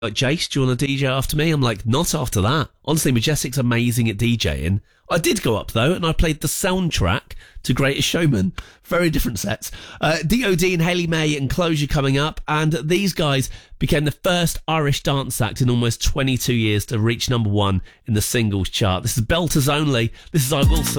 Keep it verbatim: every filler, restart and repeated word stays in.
like, Jace, do you want to D J after me? I'm like, not after that. Honestly, Majestic's amazing at DJing. I did go up, though, and I played the soundtrack to Greatest Showman. Very different sets. Uh, D O D and Hayley May and Closure coming up, and these guys became the first Irish dance act in almost twenty-two years to reach number one in the singles chart. This is Belters Only. This is I Will Survive.